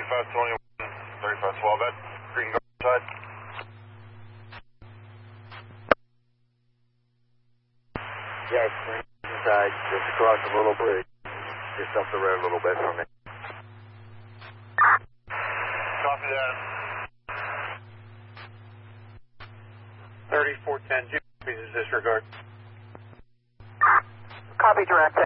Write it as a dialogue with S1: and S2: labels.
S1: 3521, 3512, that green guard side.
S2: Yes, inside, just across a little bridge, just up the road a little bit from me.
S1: Copy that.
S3: 3410, pieces disregard.
S4: Copy, direct.